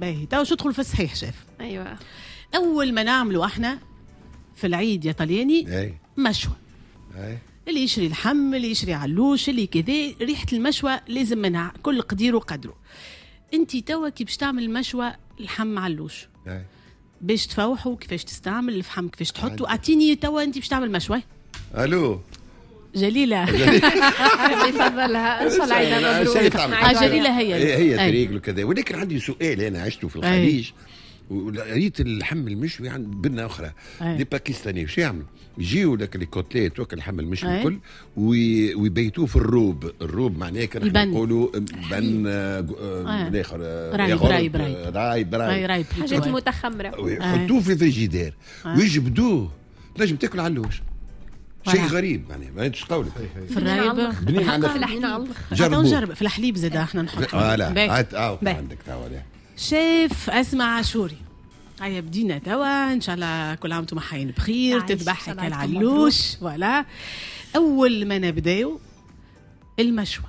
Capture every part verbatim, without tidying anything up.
باهي تو شو تدخل في الصحيح شاف. ايوه اول ما نعملوا احنا في العيد يا طلياني اي مشوى، اي اللي يشري اللحم اللي يشري علوش اللي كذا، ريحه المشوى لازم منها كل قدير وقدره. انت توا كي باش تعمل المشوى اللحم علوش اي باش تفوحوا كيفاش تستعمل الفحم كيفاش تحطوا، اعطيني توا انت باش تعمل مشوى. الو جليله يفضلها ان شاء الله عيدها مبروك. آه جليله هي هي, هي تريقل وكذا. ولكن عندي سؤال، انا عشت في الخليج ولقيت اللحم المشوي عند بنه اخرى دي باكستاني شو يعملوا؟ يجيوا لك الكوتليت وكل اللحم المشوي الكل ويبيتوه في الروب. الروب معناه كنا نقولوا بن الاخر رايب رايب رايب رايب حاجات متخمره ويحطوه في الفريجيدير ويجبدوه تنجم تاكل علوش. شيء غريب يعني ما انتش قولك في الرايب بنين عندك في الحليب. جربوا في الحليب زاد احنا نحط. اه لا اه عندك توا شيف اسمع عاشوري. هيا بدينا توا ان شاء الله كل عام وانتم حيين بخير، تذبحي كالعلوش ولا. اول ما نبداو المشوى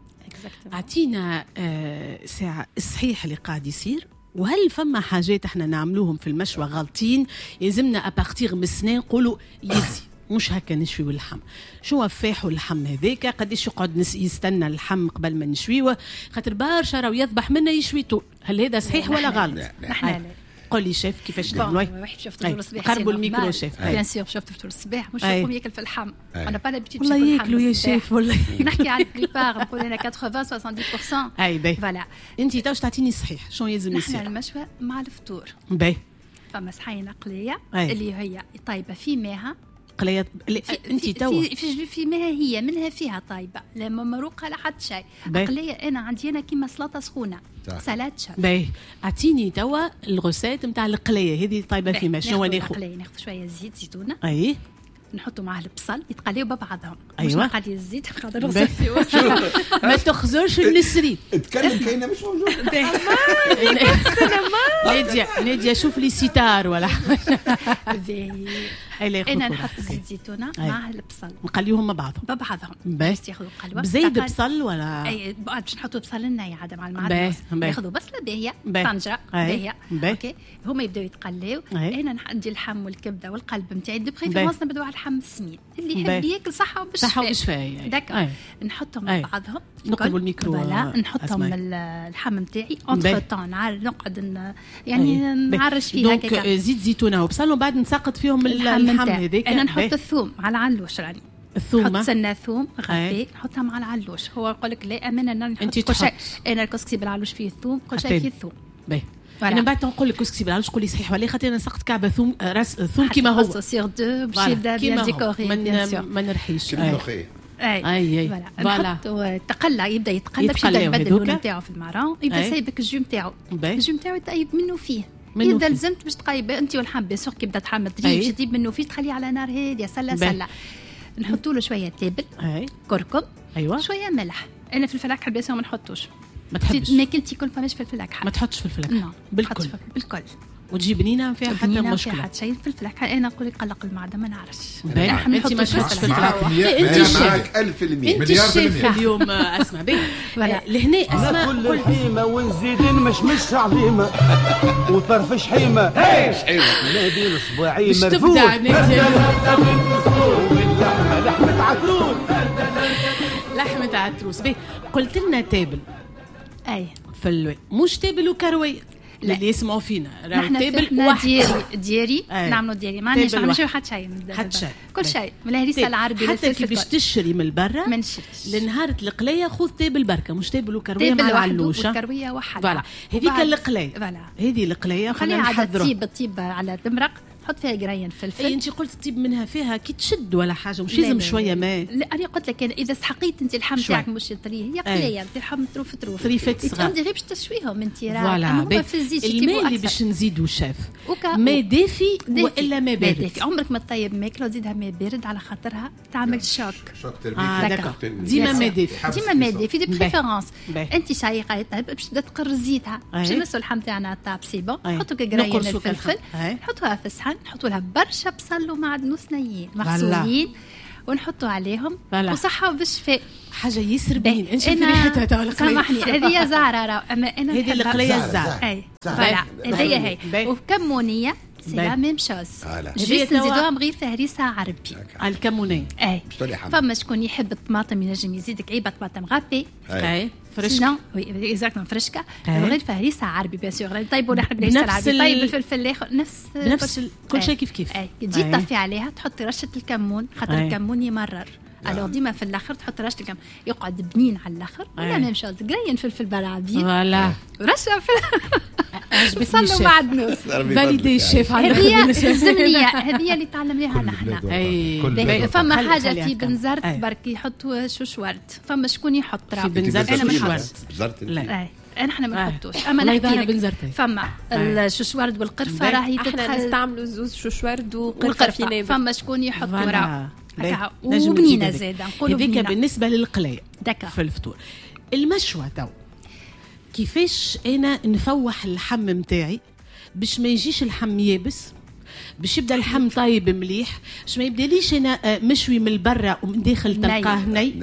اعطينا آه ساعه الصحيح اللي قاعد يصير، وهل فما حاجات احنا نعملوهم في المشوى غلطين يلزمنا ابارتيغ من السنه نقولوا يزي مش هكا نشوي اللحم؟ شو وفاحوا اللحم هذاك قديش يقعد يستنى اللحم قبل ما نشويه؟ خاطر برشا راهو يذبح منا يشوي طول. هل هذا صحيح ولا غلط؟ نحن لا قول لي شيف كيفاش تعملوا؟ واحد شفت فطور الصباح قربوا الميكرو شيف. بيان سور شفت فطور الصباح مش يقوم ياكل في اللحم. انا با لابيتيد والله ياكلوا يا شيف والله. نحكي على البليبار نقول انا ثمانين سبعين بالمئة. اي باهي فوالا. انت توش تعطيني الصحيح شنو يلزم يصير؟ نحن المشوى مع الفطور باهي فما صحينه قليه اللي هي طايبه في ماها قليات. انت توا في في, في ماها هي منها فيها طايبه لا مروقه لا حتى شيء. قليه انا عندي انا كيما سلطه سخونه سلاتشا. باهي اعطيني توا الغسات نتاع القليه هذه طايبه في ما شنو ناخذ؟ قليه ناخذ شويه زيت زيتونه اي نحطوا معاه البصل يتقليوا ببعضهم. أيوة. مش نقلي الزيت خاطر نغسل فيه. ما تخزرش النسرين تكلم كاينه مش موجود. ناديه ناديه شوف لي ستار ولا انا نحط زيت زيتونه مع البصل نقليوهم مع بعضهم ببعضهم باش ياخذوا قلوه بزيد بصل ولا اي باش نحطوا بصل لنا يا عاد مع المعدنوس ياخذوا بصله باهيه طنجره باهيه اوكي هما يبداو يتقليو. انا ندي اللحم والكبده والقلب نتاعي دو بريفيرونس نبداو على اللحم السمين اللي يحب ياكل صحه وبالشفاء صحه وبالشفاء داك نحطهم مع بعضهم نقلبوا الميكرو لا نحطهم اللحم نتاعي اونتر طون نقعد يعني نعرش فيه هكاك دونك زيت زيتونه وبصل وبعد نسقط فيهم اللحم هذاك. انا نحط الثوم على العلوش راني الثوم نحط سنه ثوم غادي نحطها مع العلوش. هو يقول لك لا امانه انا نحط كل شيء. انا الكسكسي بالعلوش فيه الثوم كل شيء فيه الثوم. باهي انا بعد نقول لك كسكسي بالعلوش قولي صحيح ولا خاطر انا سقط كعبه ثوم راس ثوم كيما هو سيغ دو باش يبدا بيان ديكوري ما نرحيش. اي اي اي فوالا تقلى يبدا يتقلى باش يبدا يبدل اللون نتاعو في المارون يبدا سايبك الجو نتاعو. الجو نتاعو يطيب منه فيه اذا لزمت باش تقيب انت والحم بسوق كي بدا تحمض تجيب تجيب منه فيه تخليه على نار هاديه سله سله. نحطوا له شويه تابل كركم ايوه شويه ملح. انا في الفلفل اكحل بس ما نحطوش ما تحبش ماكلتي كل فماش فلفل اكحل ما تحطش فلفل اكحل بالكل بالكل وتجي بنينه فيها حتى مشكله حتى شيء فلفل اكحل. انا نقول لك قلق المعده ما نعرفش انت ما تحطش فلفل اكحل. انت معك ألف في المية انت الشيف اليوم. اسمع بيه لهنا اسمع كل حيمه ونزيد مشمش عظيمه وطرف شحيمه نادي الصباعي مرفوع لحمه عتروس لحمه عتروس. بيه قلت لنا تابل اي في مش تابل وكرويه اللي يسمعوا فينا راهو تابل واحد دياري دياري نعملوا دياري ما عندناش نعملوا حتى شيء حتى شيء كل شيء من الهريسه العربي حتى كي باش تشري من برا ما نشريش لنهار القليه خذ تابل بركه مش تابل وكرويه مع العلوشه وكرويه وحده. فوالا هذيك القليه هذه القليه خلينا نحضروا طيب طيب على تمرق حط فيها قرين فلفل. اي انت قلت طيب منها فيها كي تشد ولا حاجه مش لازم شويه ماء. لا انا قلت لك اذا سحقيت انت اللحم تاعك مش طري هي قليه انت اللحم تروف تروف طريفات صغار انت غير باش تشويهم انت راه في الزيت الماء اللي باش نزيدوا شاف ماء دافي والا ماء بارد دافي. عمرك ما تطيب ماكله وتزيدها ماء بارد على خاطرها تعمل شوك شوك تربية. ديما ماء دافي ديما ماء دافي دي بريفيرونس. انت شايقه طيب باش تبدا تقر زيتها باش نسوا اللحم تاعنا طاب سي بون نحطوا قرين الفلفل نحطوها في الصحن نحطوا لها برشا بصل ومعدنوس نيين مغسولين ونحطوا عليهم وصحة وبالشفاء. حاجة يسر بين انشوف ريحتها تاع القلية. سامحني هذه زعرة اما انا هذه القلية الزعرة. اي فوالا هذه هي وكمونية سي لا ميم شوز. جيست نزيدوهم غير فهريسة عربي. الكمونية اي فما شكون يحب الطماطم ينجم يزيدك عيبة طماطم غابي. اي فرشكا. وي اكزاكتومون فرشكا غير فهريسة عربي بيان سور. طيبوا نحن بالهريسة العربي طيب الفلفل الاخر نفس نفس كل شيء كيف كيف. اي تجي تطفي عليها تحطي رشة الكمون خاطر الكمون يمرر. الو ديما في الاخر تحط رشه الكم يقعد بنين على الاخر ولا ميم شوز قرين فلفل برعبي فوالا رشه في صلوا مع الناس فاليدي الشيف هذه الزمنيه هذه اللي تعلمناها نحن. فما حاجه في بنزرت برك يحطوا شوشورد فما شكون يحط في بنزرت انا ما بنزرت لا احنا ما نحطوش اما نحكي لك فما الشوشورد والقرفه راهي احنا نستعملوا زوز شوشورد وقرفه فما شكون يحط راه وبنينه زاده نقولوا هذيك بالنسبه للقلايه في الفطور. المشوى تو كيفاش انا نفوح اللحم نتاعي باش ما يجيش اللحم يابس باش يبدا اللحم طايب مليح باش ما يبداليش انا مشوي من برا ومن داخل تلقاه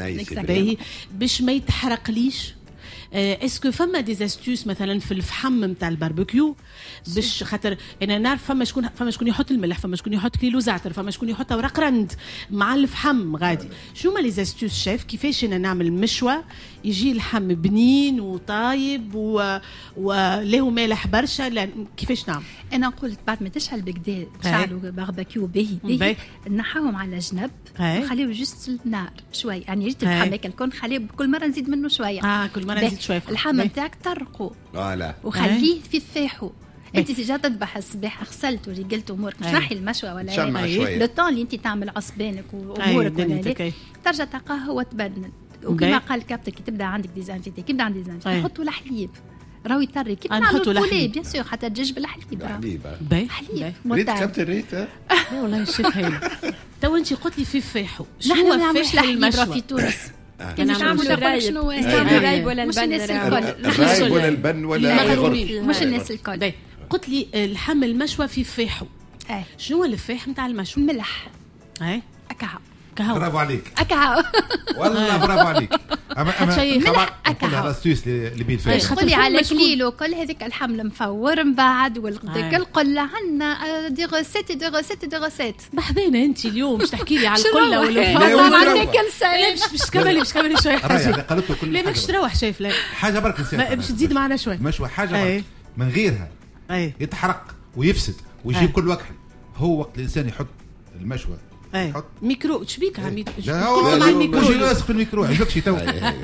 ني باش ما يتحرقليش. اسكو فما دي استوس مثلا في الفحم نتاع الباربيكيو باش خاطر انا نعرف فما شكون فما شكون يحط الملح فما شكون يحط كيلو زعتر فما شكون يحط ورق رند مع الفحم غادي. شو هما لي استوس شيف كيفاش انا نعمل مشوى يجي اللحم بنين وطايب و وله مالح برشا لا كيفاش نعمل؟ انا قلت بعد ما تشعل بكدا تشعلوا باربيكيو باهي باهي نحاهم على جنب نخليو جست النار شوي يعني جيت الفحم هيك الكون خليه كل مره نزيد منه شويه اه كل مره نزيد شويه اللحم نتاعك طرقوا فوالا وخليه في فاحو. انت تجي تذبح الصباح غسلت ورجلت امورك تنحي المشوى ولا ايه لو طون اللي انت تعمل عصبانك وامورك ولا ترجع تلقاه هو تبنن. وكما قال كابتن كي تبدا عندك ديزانفيتي كي تبدا عندك ديزانفيتي حطوا الحليب راهو يطري كيف نعملوا البولي بيان سور حتى الدجاج بالحليب حليب حليب ريت كابتن ريت والله الشيف هايل. تو انت قلت لي في فاحو نحن ما نعملوش الحليب في تونس كان نعملوا الرايب نعملوا الرايب ولا البن الرايب ولا البن ولا الغرف مش الناس الكل. قلت لي اللحم المشوى في فاحو شنو هو الفاح نتاع المشوى؟ ملح اي اكاهو برافو عليك اكاهو والله برافو عليك. اما اما ملح اكاهو الاستوس اللي بين فيه تقولي على كليلو كل هذيك الحمل مفور من بعد والغدا القله عندنا دي غوسيت دي غوسيت دي غوسيت بحذينا انت اليوم مش تحكي لي على القله ولا عندنا كل سنه مش مش كملي مش كملي شويه حاجه قالته كل لا ماكش تروح شايف لا حاجه برك نسيت باش تزيد معنا شويه مشوى حاجه برك من غيرها يتحرق ويفسد ويجيب كل وكحل. هو وقت الانسان يحط المشوى يحط ميكرو شبيك عميد هو مع الميكرو مش يلصق في الميكرو عجبكش تو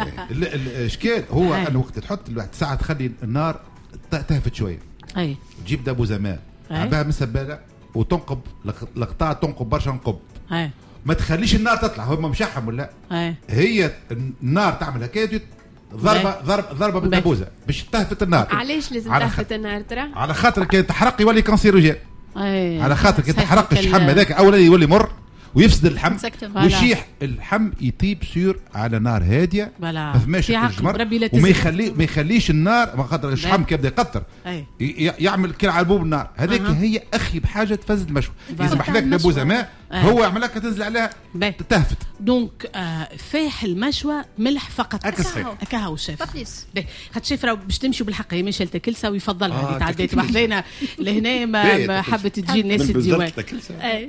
الاشكال هو ان وقت تحط الواحد ساعه تخلي النار تهفت شويه اي تجيب دابو زمان عباها من سباله وتنقب القطاع تنقب برشا نقب اي ما تخليش النار تطلع هو مشحم ولا اي هي النار تعمل هكا ضربه ضرب ضربه بالدبوزه باش تهفت النار. علاش لازم تهفت النار ترى؟ على خاطر كي تحرق يولي كانسيروجين. اي على خاطر كي تحرق الشحم هذاك اولا يولي مر ويفسد اللحم ويشيح اللحم يطيب سير على نار هاديه ما فماش الجمر وما يخلي ما يخليش النار ما خاطر الشحم كي يبدا يقطر يعمل كي على بوب النار هذيك هي اخيب حاجه تفسد المشوى. يصبح ذاك دبوزه ماء هو يعمل لك تنزل عليها تهفت. دونك فاح المشوى ملح فقط اكاهو شيف خاطر شيف راه باش تمشي بالحق هي ماشيه لتكلسه ويفضلها اللي تعديت وحدينا لهنا ما حبت تجي الناس الديوان اي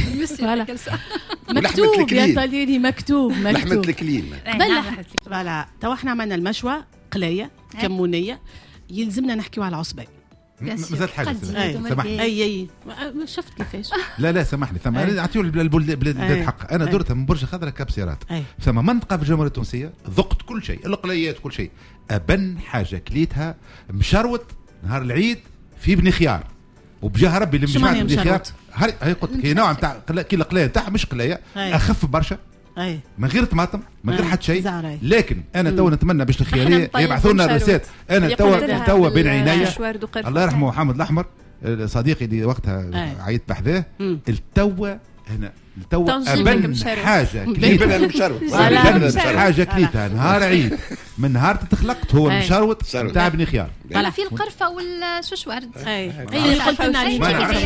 مكتوب يا طلياني مكتوب مكتوب لحمه الكليل فوالا تو احنا عملنا المشوى قلايه كمونيه يلزمنا نحكيو على العصبه مازال حاجه سامحني اي اي شفت كيفاش لا لا سامحني ثم نعطيو البلاد حق انا درتها من برج خضره كابسيرات ثم منطقه في الجمهوريه التونسيه ذقت كل شيء القليات كل شيء ابن حاجه كليتها مشروط نهار العيد في بني خيار وبجاه ربي اللي مجمع بني خيار هاي قلت لك هي نوع نتاع كي القلايه نتاعها مش قلايه اخف برشا أي. من غير طماطم من غير حتى شيء لكن انا تو نتمنى باش الخياريه يبعثوا لنا الرسالة انا تو تو بين عيني الله يرحمه محمد الاحمر صديقي اللي وقتها عيط بحذاه التو هنا تو ابن حاجه كليتها حاجه كليتها نهار عيد من نهار تخلقت هو المشروط نتاع بني خيار ولا في القرفه والشوشورد اي اللي قلت لنا عليه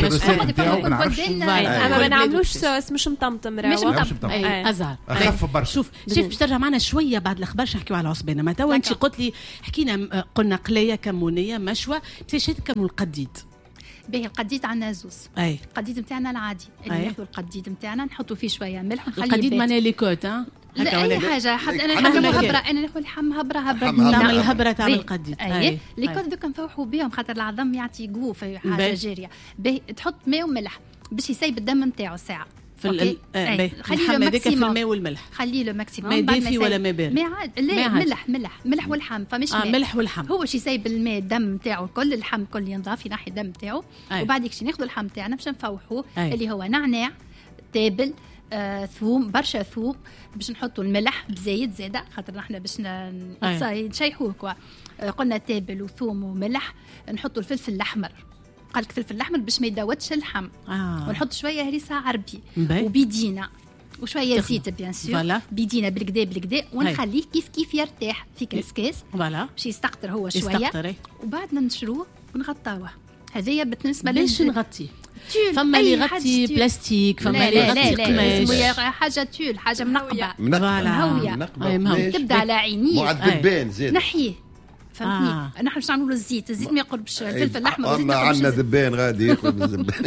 اما ما نعملوش صوص مش مطمطم مش مطمطم ازهر اخف برشا شوف شوف باش ترجع معنا شويه بعد الاخبار نحكيو على العصبانه ما توا انت قلت لي حكينا قلنا قليه كمونيه مشوى باش تكملوا القديد باهي القديد عندنا زوز اي القديد نتاعنا العادي اللي ناخذ القديد نتاعنا نحطوا فيه شويه ملح ونخليه القديد معناه ليكوت ها لا اي حاجه حتى انا نحب هبره انا ناخذ لحم هبره هبره نعمل هبره تعمل قديد اي ليكوت دوك نفوحوا بهم خاطر العظم يعطي جو في حاجه جاريه باهي تحط ماء وملح باش يسيب الدم نتاعو ساعه في ال خليه له ماكسيموم في الماء والملح خليه له ماكسيموم ماء دافي ولا ماء بارد لا ملح ملح ملح والحم فمش آه ماء ملح والحم هو شي يسيب الماء الدم نتاعو كل اللحم كل ينضاف ينحي الدم نتاعو وبعد شي ناخذ اللحم نتاعنا باش نفوحوه اللي هو نعناع تابل آه، ثوم برشا ثوم باش نحطوا الملح بزايد زاده خاطر نحن باش نشيحوه كوا آه، قلنا تابل وثوم وملح نحطوا الفلفل الاحمر قالك فلفل الاحمر باش ما يدوتش اللحم آه. ونحط شويه هريسه عربي وبيدينا وشويه زيت بيان سور بيدينا بالكدا بالكدا ونخليه كيف كيف يرتاح في كاسكاس فوالا باش يستقطر هو شويه وبعد ننشروه ونغطاوه هذيا بالنسبه ليش نغطيه فما اللي يغطي بلاستيك فما اللي يغطي قماش حاجه تول حاجه منقبه منهويه تبدا على عينيه معذبان زيد نحيه فهمتني آه. نحن باش نعملوا الزيت الزيت ما يقربش الفلفل الاحمر والزيت ما عندنا ذبان غادي ياكل الذبان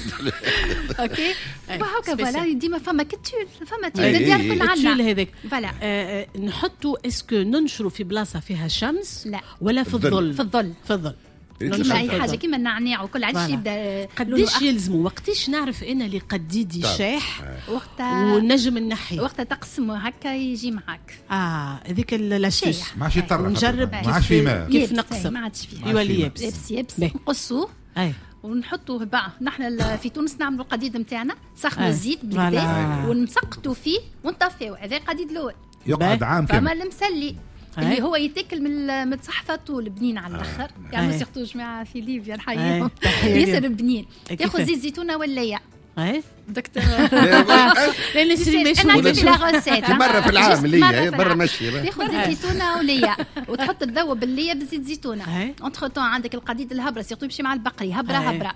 اوكي وهكا فوالا ديما فما كتول فما تول ديال كل عندنا هذاك فوالا نحطوا اسكو ننشروا في بلاصه فيها شمس لا ولا في الظل في الظل في الظل كيما اي حاجه كيما النعناع وكل عاد شي يبدا قديش يلزموا وقتاش نعرف انا اللي قديدي شاح وقتها ونجم النحي وقتها تقسمه هكا يجي معاك اه هذيك اللاستيس ما عادش يطلع نجرب ما عادش في ماء كيف نقسم ما عادش فيه يولي يابس يابس يابس نقصوه اي ونحطوه بقى نحن في تونس نعملوا القديد نتاعنا سخنوا الزيت بالكدا ونسقطوا فيه ونطفيوه هذا القديد الاول يقعد عام كامل فما المسلي اللي هو يتاكل من من صحفه طول بنين على الاخر يعني سيرتو جماعه في ليبيا نحييهم ياسر بنين تاخذ زيت زيتونه ولا يا اي دكتور لا نسري ماشي انا عندي لا غوسيت مره في العام اللي هي برا ماشيه تاخذ زيت زيتونه وليا وتحط تذوب الليا بزيت زيتونه اونتخ طون عندك القديد الهبره سيرتو يمشي مع البقري هبره هبره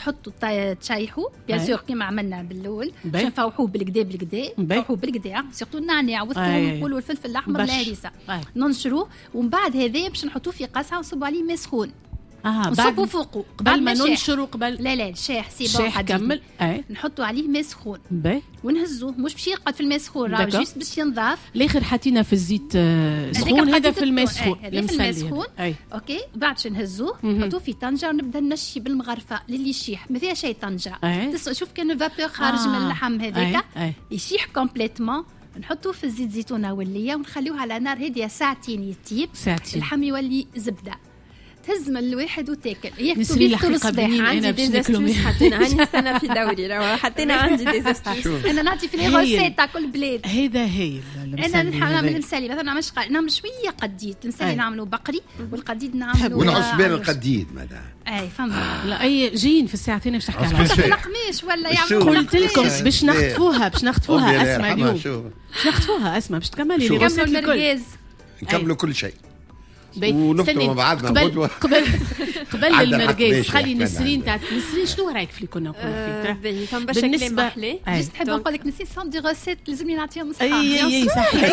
تحطوا تشيحوا بيان سور كيما عملنا بالاول باش نفوحوه بالكدا بالكدا نفوحوه بالكدا سيرتو النعناع والثوم نقولوا الفلفل الاحمر الهريسه ننشروه ومن بعد هذا باش نحطوه في قصعه ونصبوا عليه ماء سخون اه نصبوا فوقه قبل ما ننشروا قبل لا لا شاح سي بون حديد كمل اي نحطوا عليه ماء سخون باهي ونهزوه مش باش يقعد في الماء سخون راه جوست باش ينضاف الاخر حطينا في الزيت سخون هذا في الماء سخون الماء سخون اوكي بعد شو نهزوه نحطوه في طنجه ونبدا نشي بالمغرفه للي يشيح ما فيها شيء طنجه شوف كان الفابور خارج من اللحم هذاك يشيح كومبليتمون نحطوه في الزيت زيتونه والليا ونخليوه على نار هاديه ساعتين يطيب اللحم يولي زبده تهز من الواحد وتاكل ياكلوا بيه الصباح. عندي ديزاستوس حطينا هاني استنى في دوري راه حطينا عندي ديزاستوس انا نعطي في لي غوسيت تاع كل بلاد هذا هي انا نعمل المسالي مثلا نعمل نعمل شويه قديد المسالي نعملوا بقري والقديد نعملوا والعصبان القديد ماذا اي فهمت لا اي جايين في الساعه الثانيه باش تحكي على في القماش ولا يعملوا قلت لكم باش نخطفوها باش نخطفوها اسمع اليوم باش نخطفوها اسمع باش تكملي لي نكملوا المرقاز نكملوا كل شيء ونفطروا مع بعضنا قبل قبل قبل المرقاز خلي نسرين تاع نسرين شنو رايك في اللي كنا نقولوا فيه فهم باش كلام محلي جست نحب نقول لك نسرين سون دي غوسيت لازمني نعطيهم صحه اي اي صحيح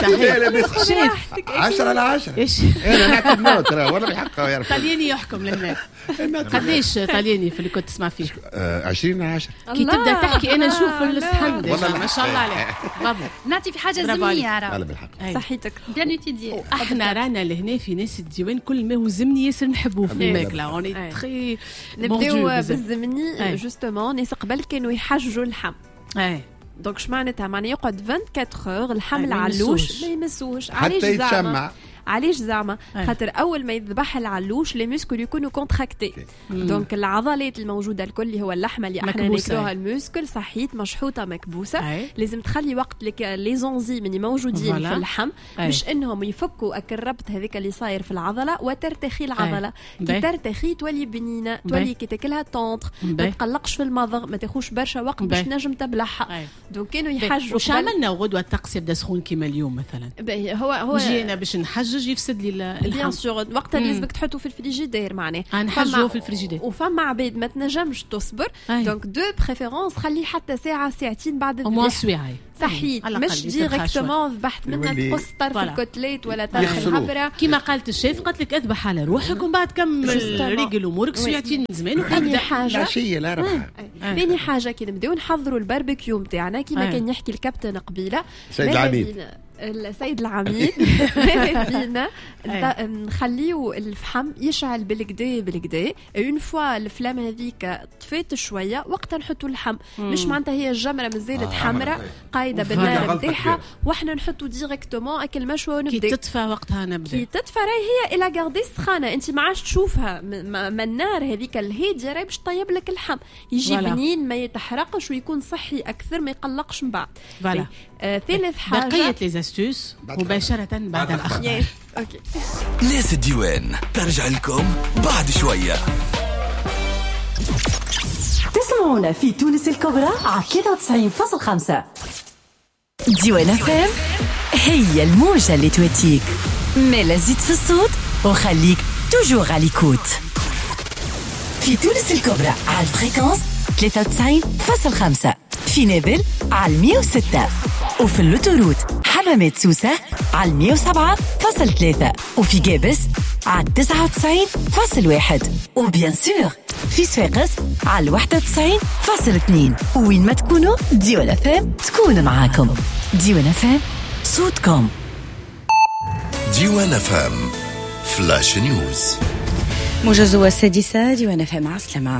صحيح عشرة على عشرة ايش انا نعطي نوت راه ولا بالحق يا رب طلياني يحكم لهناك قديش طلياني في اللي كنت تسمع فيه عشرين على عشرة كي تبدا تحكي انا نشوف الصحن ما شاء الله عليك برافو نعطي في حاجه زمنيه راه بالحق صحيتك بيان يوتيدي احنا رانا لهنا في ناس الديوان كل ما هو زمني ياسر نحبوه في الماكله اوني تري نبداو بالزمني جوستومون ناس قبل كانوا يحجوا اللحم اي دونك شمعناتها معناها يقعد أربعة وعشرين اور اللحم العلوش ما يمسوش حتى يتشمع علاش زعما خاطر اول ما يذبح العلوش لي ميسكل يكونوا كونتراكتي دونك العضلات الموجوده الكل اللي هو اللحمه اللي احنا ناكلوها الميسكل صحيت مشحوطه مكبوسه أي. لازم تخلي وقت لك لي زونزيم اللي موجودين فلا. في اللحم باش انهم يفكوا الربط هذيك اللي صاير في العضله وترتخي العضله أي. كي ترتخي تولي بنينه تولي كي تاكلها طونطر ما تقلقش في المضغ ما تاخوش برشا وقت باش تنجم تبلعها دونك كانوا يحجوا وش عملنا غدوه الطقس يبدا سخون كيما اليوم مثلا هو هو جينا باش نحجج يفسد لي بيان سور وقتها لازمك تحطه في الفريجيدير معناه نحجوه في الفريجيدير وفما عباد ما تنجمش تصبر دونك دو بريفيرونس خليه حتى ساعه ساعتين بعد الذبح صحيح مش ديريكتومون ذبحت منها تقص طرف الكتليت ولا طرف الحبره كيما قالت الشيف قالت لك اذبح على روحك ومن بعد كمل رجل امورك ساعتين زمان وثاني حاجه العشيه لا ربحها ثاني حاجه كي نبداو نحضروا الباربيكيو نتاعنا كيما كان يحكي الكابتن قبيله سيد العميد السيد العميد بينا نخليو الفحم يشعل بالكدا بالكدا اون فوا الفلام هذيك طفيت شويه وقتها نحطوا اللحم مش معناتها هي الجمره مازالت آه حمراء قايده بالنار نتاعها واحنا نحطوا ديريكتومون اكل مشوى ونبدا كي تطفى وقتها نبدا كي تطفى راهي هي الى غاردي سخانه انت ما عادش تشوفها من النار هذيك الهاديه راهي باش طيب لك اللحم يجي بنين ما يتحرقش ويكون صحي اكثر ما يقلقش من بعد فوالا آه ثالث حاجه بقيه لي زاستوس مباشره بعد الاخبار اوكي ناس الديوان ترجع لكم بعد شويه. تسمعونا في تونس الكبرى على ثلاثة وتسعين فاصلة خمسة. ديوان فام هي الموجة اللي تواتيك مالا زيد في الصوت وخليك توجور على ليكوت. في تونس الكبرى على الفريكونس ثلاثة وتسعين فاصلة خمسة، في نابل على مية وستة، وفي اللوتوروت حمامات سوسة على مية وسبعة فاصلة ثلاثة، وفي جابس على تسعة وتسعين فاصلة واحد، وبيان سور في صفاقس على واحد وتسعين فاصلة اثنين. وين ما تكونوا ديوان فام تكون معاكم. ديوان فام صوتكم. ديوان فام فلاش نيوز موجز السادسة. ديوان فام عسلامة.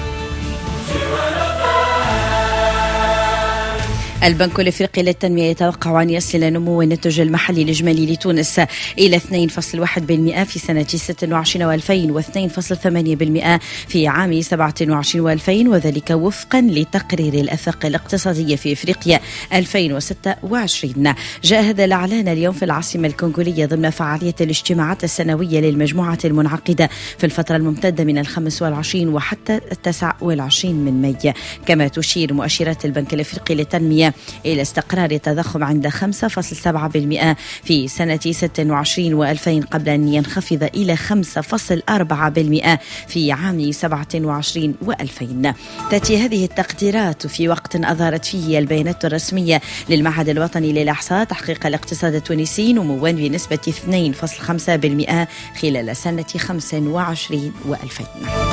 البنك الافريقي للتنميه يتوقع ان يصل نمو الناتج المحلي الاجمالي لتونس الى اثنين فاصلة واحد بالمئة في سنه ستة وعشرين وألفين واثنين فاصلة ثمانية بالمئة في عام سبعة وعشرين وألفين، وذلك وفقا لتقرير الافاق الاقتصاديه في افريقيا ألفين وستة وعشرين. جاء هذا الاعلان اليوم في العاصمه الكونغوليه ضمن فعاليه الاجتماعات السنويه للمجموعه المنعقده في الفتره الممتده من الخامس والعشرين وحتى التاسع والعشرين من ماي. كما تشير مؤشرات البنك الافريقي للتنميه إلى استقرار التضخم عند خمسة فاصلة سبعة بالمئة في سنة ستة وعشرين وألفين قبل أن ينخفض إلى خمسة فاصلة أربعة بالمئة في عام سبعة وعشرين وألفين. تأتي هذه التقديرات في وقت أظهرت فيه البيانات الرسمية للمعهد الوطني للإحصاء تحقيق الاقتصاد التونسي نموا بنسبة اثنين فاصلة خمسة بالمئة خلال سنة خمسة وعشرين وألفين.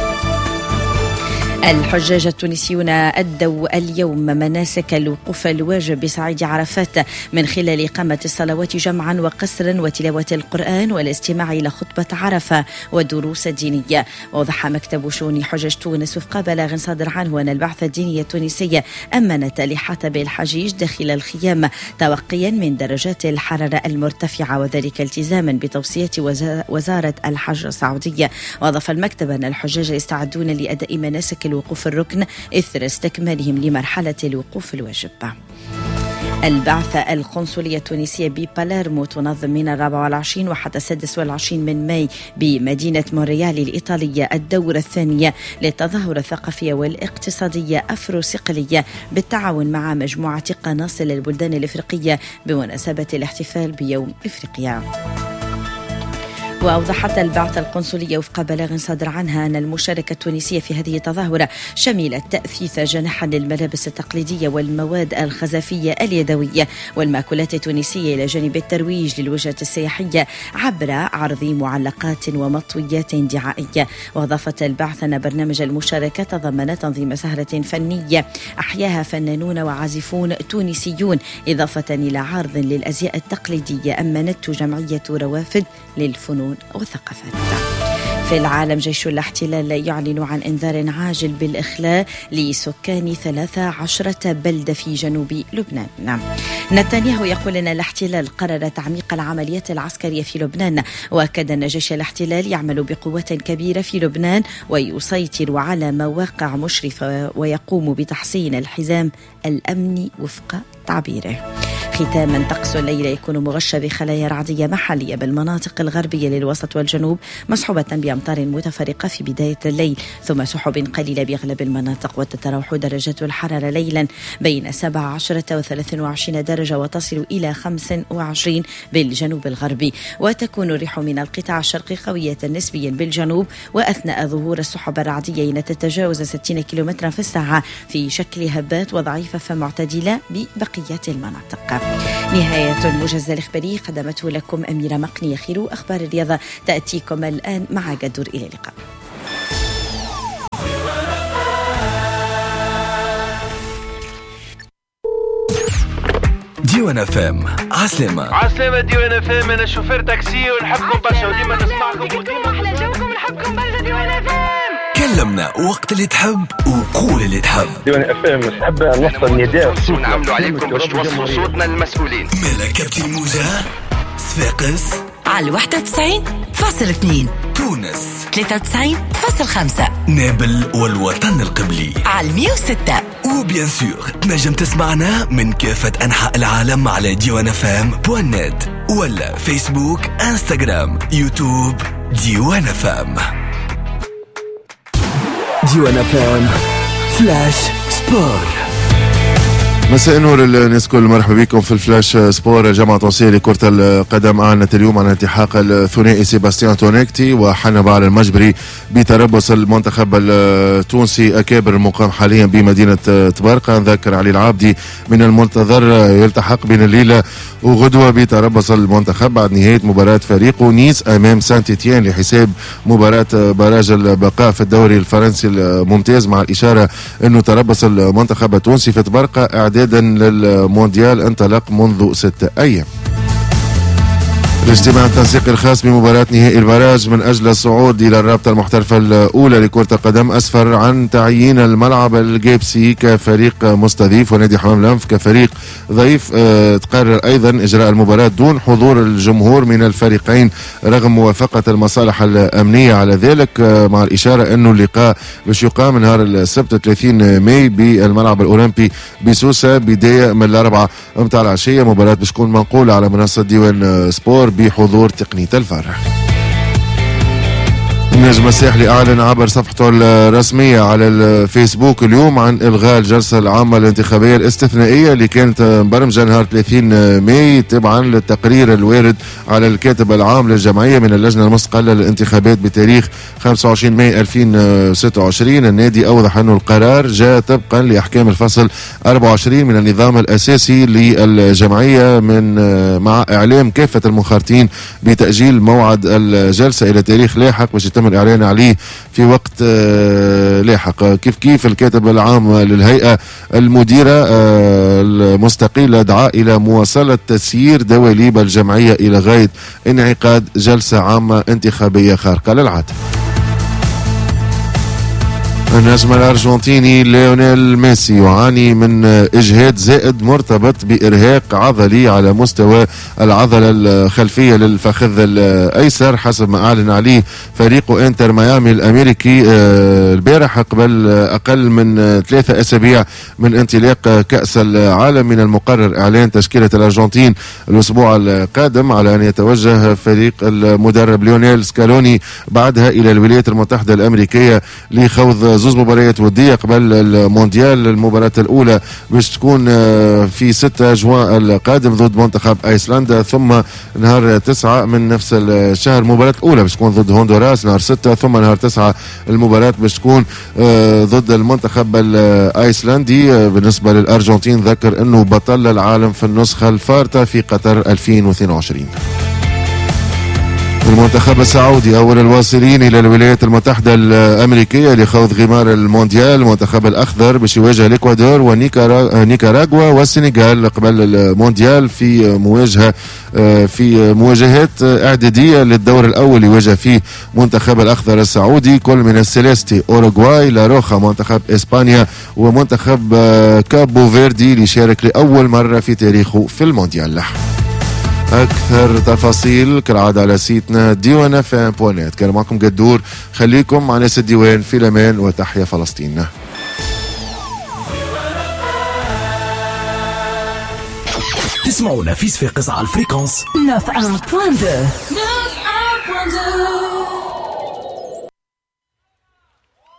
الحجاج التونسيون أدوا اليوم مناسك الوقوف الواجب بصعيد عرفات من خلال إقامة الصلوات جمعا وقصرا وتلاوة القرآن والاستماع إلى خطبة عرفة والدروس الدينية. ووضح مكتب شؤون حجاج تونس وفق بلاغ صادر عنه أن البعثة الدينية التونسية أمنت لحتى الحجيج داخل الخيام توقيا من درجات الحرارة المرتفعة، وذلك التزاما بتوصية وزارة الحج السعودية. وأضاف المكتب أن الحجاج يستعدون لأداء مناسك الوقوف الركن إثر استكمالهم لمرحلة الوقوف الواجب. البعثة القنصلية التونسية بباليرمو تنظم من الرابع والعشرين وحتى السادس والعشرين من ماي بمدينة مونريال الإيطالية الدورة الثانية للتظاهرة الثقافية والاقتصادية أفرو صقلية بالتعاون مع مجموعة قناصل البلدان الإفريقية بمناسبة الاحتفال بيوم إفريقيا. وأوضحت البعثة القنصلية وفق بلاغ صادر عنها أن المشاركة التونسية في هذه التظاهرة شملت تأثيث جناح للملابس التقليدية والمواد الخزفية اليدوية والمأكولات التونسية إلى جانب الترويج للوجهة السياحية عبر عرض معلقات ومطويات دعائية. وأضافت البعثة أن برنامج المشاركة تضمن تنظيم سهرة فنية أحياها فنانون وعازفون تونسيون إضافة إلى عرض للأزياء التقليدية أمنته جمعية روافد للفنون والثقافات. في العالم، جيش الاحتلال يعلن عن انذار عاجل بالإخلاء لسكان ثلاثة عشرة بلدة في جنوب لبنان. نعم. نتنياهو يقول أن الاحتلال قرر تعميق العمليات العسكرية في لبنان، وأكد أن جيش الاحتلال يعمل بقوة كبيرة في لبنان ويسيطر على مواقع مشرفة ويقوم بتحصين الحزام الأمني وفق تعبيره. ختاما، طقس الليلة يكون مغشى بخلايا رعدية محلية بالمناطق الغربية للوسط والجنوب، مصحوبة بأمطار متفرقة في بداية الليل، ثم سحب قليلة بأغلب المناطق، وتتراوح درجات الحرارة ليلا بين سبعة عشر وثلاثة وعشرين درجة وتصل إلى خمسة وعشرين بالجنوب الغربي، وتكون الريح من القطاع الشرقي قوية نسبيا بالجنوب، وأثناء ظهور السحب الرعدية تتجاوز ستين كيلومترا في الساعة في شكل هبات وضعيفة فمعتدلة ببقية المناطق. نهاية الموجز الإخباري قدمته لكم أميرة مقني. خير أخبار الرياضة تأتيكم الآن مع قدر. إلى اللقاء. ديوان اف ام عسلامة عسلامة. ديوان اف ام انا شوفير تاكسي ونحبكم برشا وديما نسمعكم وديما احلى جوكم نحبكم برشا. ديوان اف ام كلمنا وقت اللي تحب وقول اللي تحب. ديوان اف ام نحب نوصل النداء ونعملوا عليكم باش توصلوا صوتنا للمسؤولين. مالا كابتن موجة صفاقس على واحد وتسعين فاصل اثنين، تونس ثلاثة وتسعين فاصل خمسة، نابل والوطن القبلي على مية وستة، وبيان سور تنجم تسمعنا من كافة أنحاء العالم على ديوان اف ام بوان نت ولا فيسبوك انستغرام يوتيوب. ديوان اف ام. ديوان اف ام فلاش سبور. مساء النور الناس كل، مرحبا بكم في الفلاش سبور. جامعة تونسية لكرة القدم أعلنت اليوم عن التحاق الثنائي سيباستيان تونيكتي وحنبال المجبري بتربص المنتخب التونسي أكابر المقام حاليا بمدينة تبارقة. نذكر علي العابدي من المنتظر يلتحق بين الليلة وغدوة بتربص المنتخب بعد نهاية مباراة فريقه نيس أمام سانت إتيان لحساب مباراة براج البقاء في الدوري الفرنسي الممتاز، مع الإشارة أنه تربص المنتخب التونسي في تبارقة إعدادا للمونديال انطلق منذ ستة أيام. الاجتماع التنسيقي الخاص بمباراة نهائي البراج من أجل الصعود إلى الرابطة المحترفة الأولى لكرة القدم أسفر عن تعيين الملعب الجيبسي كفريق مستضيف ونادي حمام الأنف كفريق ضيف. اه تقرر أيضا إجراء المباراة دون حضور الجمهور من الفريقين رغم موافقة المصالح الأمنية على ذلك، اه مع الإشارة أنه اللقاء باش يقام نهار السبت ثلاثين ماي بالملعب الأولمبي بسوسة بداية من الأربعة متاع العشية. مباراة باش تكون منقولة على منصة ديوان سبور بحضور تقنية الفار. النجم الساحلي أعلن عبر صفحته الرسمية على الفيسبوك اليوم عن إلغاء الجلسة العامة الانتخابية الاستثنائية اللي كانت مبرمجة نهار ثلاثين ماي تبعا للتقرير الوارد على الكاتب العام للجمعية من اللجنة المستقلة للانتخابات بتاريخ خمسة وعشرين ماي ألفين وستة وعشرين. النادي أوضح أنه القرار جاء طبقا لأحكام الفصل أربعة وعشرين من النظام الأساسي للجمعية من مع إعلام كافة المنخرطين بتأجيل موعد الجلسة إلى تاريخ لاحق باش يتم الإعلان عليه في وقت لاحق. كيف كيف الكاتب العام للهيئة المديرة المستقلة دعا إلى مواصلة تسيير دواليب الجمعية إلى غاية انعقاد جلسة عامة انتخابية خارقة للعادة. النجم الأرجنتيني ليونيل ميسي يعاني من إجهاد زائد مرتبط بإرهاق عضلي على مستوى العضلة الخلفية للفخذ الأيسر حسب ما أعلن عليه فريق إنتر ميامي الأمريكي البارح قبل أقل من ثلاثة أسابيع من انطلاق كأس العالم. من المقرر إعلان تشكيلة الأرجنتين الأسبوع القادم على أن يتوجه فريق المدرب ليونيل سكالوني بعدها إلى الولايات المتحدة الأمريكية لخوض زوز مباريات ودية قبل المونديال. المباراة الأولى باش تكون في ستة جوان القادم ضد منتخب أيسلندا، ثم نهار تسعة من نفس الشهر المباراة الأولى باش تكون ضد هندوراس نهار ستة، ثم نهار تسعة المباراة باش تكون ضد المنتخب الأيسلندي. بالنسبة للأرجنتين ذكر أنه بطل العالم في النسخة الفارطة في قطر ألفين واثنين وعشرين. المنتخب السعودي أول الواصلين إلى الولايات المتحدة الأمريكية لخوض غمار المونديال. المنتخب الأخضر باش يواجه الإكوادور ونيكاراغوا والسنغال قبل المونديال في مواجهة في مواجهات إعدادية للدور الأول يواجه فيه منتخب الأخضر السعودي كل من السيليستي أوروغواي، لاروخا منتخب إسبانيا، ومنتخب كابو فيردي ليشارك لأول مرة في تاريخه في المونديال. أكثر تفاصيل كالعادة على سيتنا ديوان اف ام بوان نت. كان معكم قدور، خليكم مع ناس الديوان في الأمان وتحيا فلسطين. تسمعونا في صفاقس على الفريكونس تسعة فاصلة اثنين.